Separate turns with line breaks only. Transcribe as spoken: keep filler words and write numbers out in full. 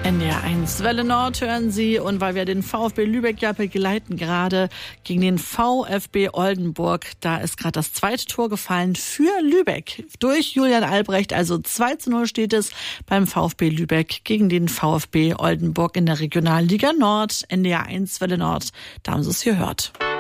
N D R eins Welle Nord hören Sie, und weil wir den VfB Lübeck ja begleiten gerade gegen den VfB Oldenburg, da ist gerade das zweite Tor gefallen für Lübeck durch Julian Albrecht, also zwei zu null steht es beim VfB Lübeck gegen den VfB Oldenburg in der Regionalliga Nord. N D R eins Welle Nord, da haben Sie es gehört.